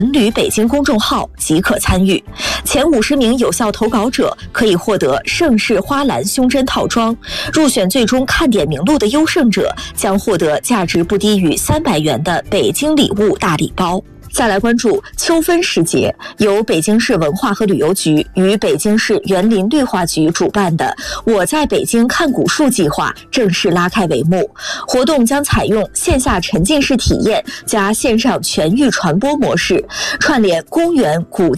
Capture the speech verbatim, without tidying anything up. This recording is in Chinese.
旅北京公众号即可参与。前五十名有效投稿者可以获得盛世花篮胸针套装，入选最终看点名录的优胜者将获得价值不低于三百元的北京礼物大礼包。再来关注秋分时节，由北京市文化和旅游局与北京市园林绿化局主办的“我在北京看古树”计划正式拉开帷幕。活动将采用线下沉浸式体验加线上全域传播模式，串联公园、古